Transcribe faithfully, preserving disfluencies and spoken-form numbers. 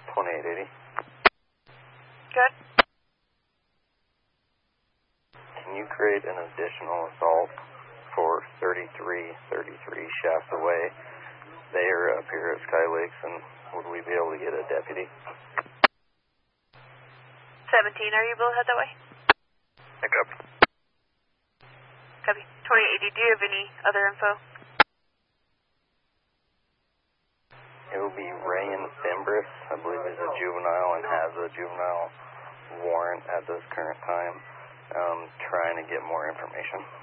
twenty-eight eighty. Good. Can you create an additional assault for thirty-three thirty-three shafts away? They are up here at Sky Lakes, and would we be able to get a deputy? seventeen, are you able to head that way? Pick up. Copy. twenty-eight eighty, do you have any other info? It will be Rayan Fimbris. I believe he's a juvenile and has a juvenile warrant at this current time. Um, trying to get more information.